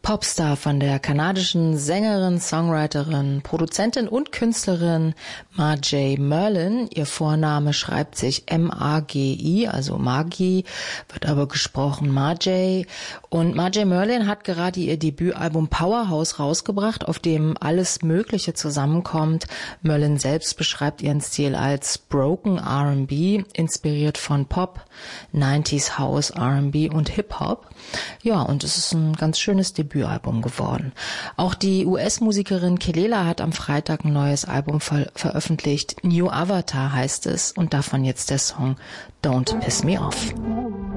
Popstar von der kanadischen Sängerin, Songwriterin, Produzentin und Künstlerin Marjay Merlin. Ihr Vorname schreibt sich M-A-G-I, also Margie, wird aber gesprochen Marjay. Und Marjay Merlin hat gerade ihr Debütalbum Powerhouse rausgebracht, auf dem alles Mögliche zusammenkommt. Merlin selbst beschreibt ihren Stil als Broken R&B, inspiriert von Pop, 90s House, R&B und Hip-Hop. Ja, und es ist ein ganz schönes Debütalbum geworden. Auch die US-Musikerin Kelela hat am Freitag ein neues Album veröffentlicht. New Avatar heißt es und davon jetzt der Song Don't Piss Me Off.